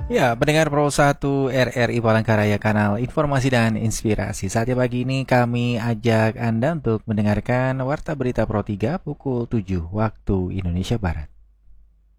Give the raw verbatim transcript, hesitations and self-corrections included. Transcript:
Ya, pendengar Pro satu R R I Palangkaraya Kanal Informasi dan Inspirasi. Saatnya pagi ini kami ajak Anda untuk mendengarkan Warta Berita Pro tiga pukul tujuh waktu Indonesia Barat.